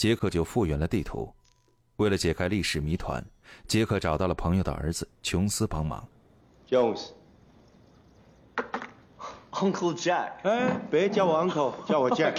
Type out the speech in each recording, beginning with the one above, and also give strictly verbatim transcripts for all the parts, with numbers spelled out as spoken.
杰克就复原了地图。为了解开历史谜团，杰克找到了朋友的儿子琼斯帮忙。 Jones。Uncle Jack。 哎，别叫我 Uncle， 叫我 Jack。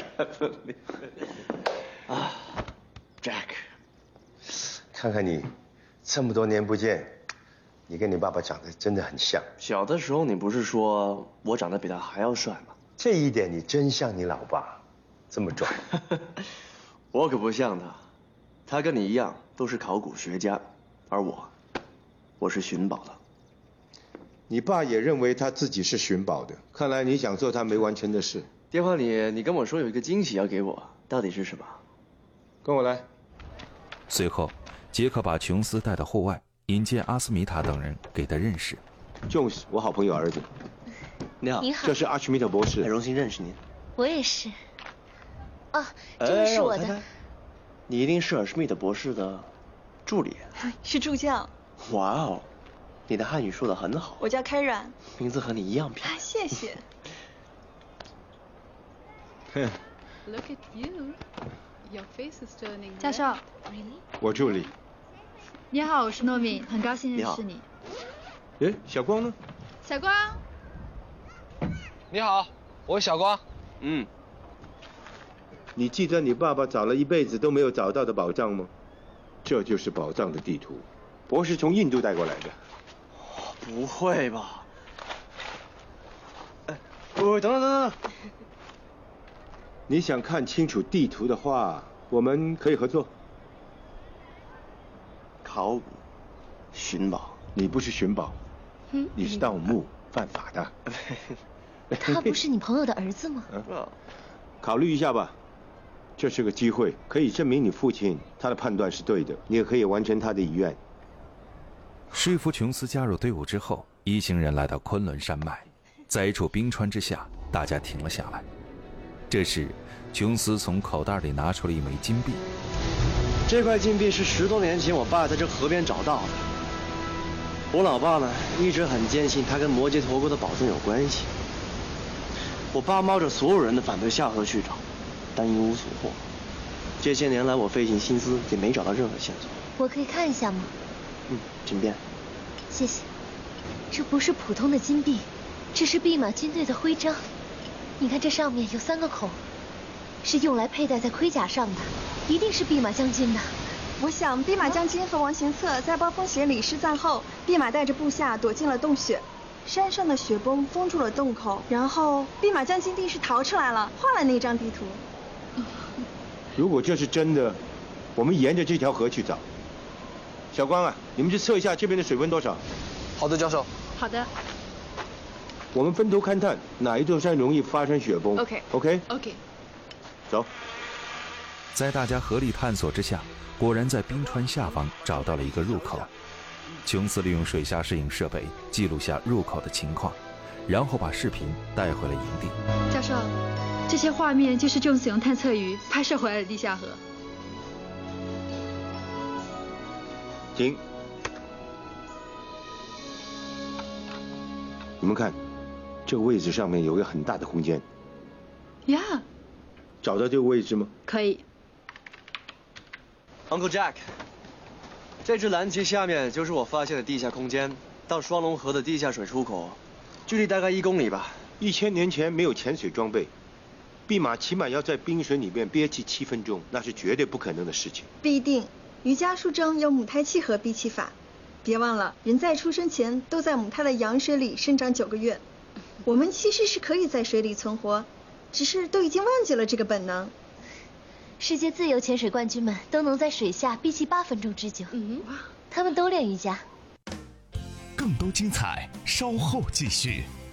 啊 ，Jack。 看看你，这么多年不见，你跟你爸爸长得真的很像。 小的时候你不是说我长得比他还要帅吗？ 这一点你真像你老爸，这么拽。 我可不像他，他跟你一样都是考古学家，而我，我是寻宝的。 你爸也认为他自己是寻宝的，看来你想做他没完成的事。 电话里你跟我说有一个惊喜要给我，到底是什么？ 跟我来。 随后，杰克把琼斯带到户外，引荐阿斯米塔等人给他认识。 Jones， 我好朋友儿子。 你好， 你好， 这是阿奇米特博士， 很荣幸认识您。 我也是。啊，这个是我的。 哎、我看看你一定是尔施密特博士的助理。 是助教。 哇哦，你的汉语说得很好。 我叫开软， 名字和你一样漂亮。 啊，谢谢。 Look at you. Your face is turning red. 教授， Really？ 我助理。 你好，我是糯米，很高兴认识你。 哎，小光呢？ 小光。 你好，我是小光。 嗯。 你记得你爸爸找了一辈子都没有找到的宝藏吗？这就是宝藏的地图，博士从印度带过来的。 不会吧？哎，喂，等等等等。 你想看清楚地图的话，我们可以合作。 考古、寻宝， 你不是寻宝， 嗯， 你是盗墓，犯法的。 他不是你朋友的儿子吗？ 嗯， 考虑一下吧，这是个机会，可以证明你父亲他的判断是对的，你也可以完成他的遗愿。 说服琼斯加入队伍之后，一行人来到昆仑山脉，在一处冰川之下，大家停了下来。这时，琼斯从口袋里拿出了一枚金币。 这块金币是十多年前我爸在这河边找到的。我老爸呢，一直很坚信它跟摩羯陀国的宝藏有关系。我爸冒着所有人的反对下河去找，但一无所获。这些年来，我费尽心思也没找到任何线索。 我可以看一下吗？ 嗯，请便。 谢谢。这不是普通的金币，这是弼马军队的徽章。你看这上面有三个孔，是用来佩戴在盔甲上的，一定是弼马将军的。 我想弼马将军和王行策在暴风雪里失散后，弼马带着部下躲进了洞穴，山上的雪崩封住了洞口，然后弼马将军定是逃出来了，画了那张地图。 如果这是真的，我们沿着这条河去找。小光啊，你们去测一下这边的水温多少。 好的，教授。 好的。 我们分头勘探哪一座山容易发生雪崩。 OK OK OK。 走。 在大家合力探索之下，果然在冰川下方找到了一个入口。琼斯利用水下摄影设备记录下入口的情况，然后把视频带回了营地。 教授，这些画面就是重使用探测仪拍摄回来的地下河。 停。你们看，这个位置上面有一个很大的空间。 呀。 找到这个位置吗？ 可以。 Uncle Jack， 这只蓝旗下面就是我发现的地下空间，到双龙河的地下水出口，距离大概一公里吧。 一千年前没有潜水装备，弼马起码要在冰水里面憋气七分钟，那是绝对不可能的事情。 必定，瑜伽书中有母胎契合闭气法，别忘了，人在出生前都在母胎的羊水里生长九个月。我们其实是可以在水里存活，只是都已经忘记了这个本能。 世界自由潜水冠军们都能在水下闭气八分钟之久。嗯，他们都练瑜伽。 更多精彩，稍后继续。